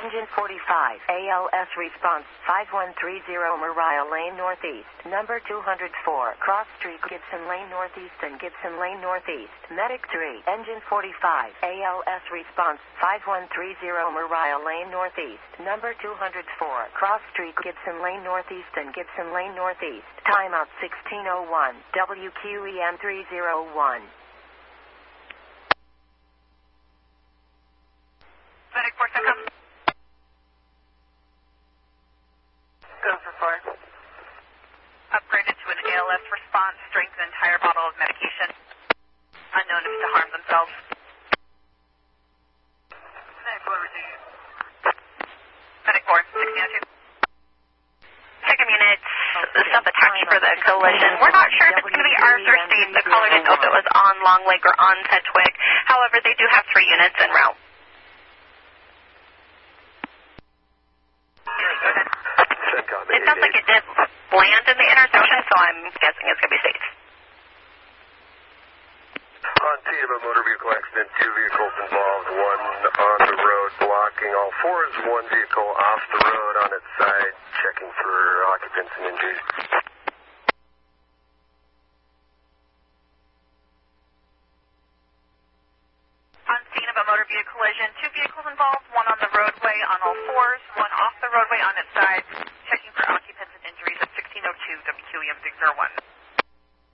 Engine 45, ALS response 5130 Mariah Lane Northeast, number 204, Cross Street, Gibson Lane Northeast and Gibson Lane Northeast. Medic 3, Engine 45, ALS response 5130 Mariah Lane Northeast, number 204, Cross Street, Gibson Lane Northeast and Gibson Lane Northeast. Timeout 1601, WQEM 301. Medic 4 come. Go for 4. Upgraded to an ALS response, drank an entire bottle of medication. Unknown if to harm themselves. Medic 4, receive. Medic 4, 1602. Second units, sub-attached for the collision. We're not sure if it's going to be ours or Steve. The caller didn't know if it was on Long Lake or on Sedgwick. However, they do have 3 units en route. It sounds like it did land in the intersection, so I'm guessing it's going to be safe. On scene of a motor vehicle accident, 2 vehicles involved, 1 on the road blocking all 4s, 1 vehicle off the road on its side, checking for occupants and injuries. On scene of a motor vehicle collision, 2 vehicles involved, 1 on the roadway on all 4s, 1 off the roadway on its side, checking for occupants and injuries at 1602 WQEM 601.